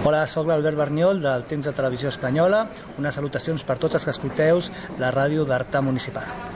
Hola, soc l'Albert Berniol del Temps de Televisió Espanyola. Unes salutacions per tots els que escolteu la ràdio d'Artà Municipal.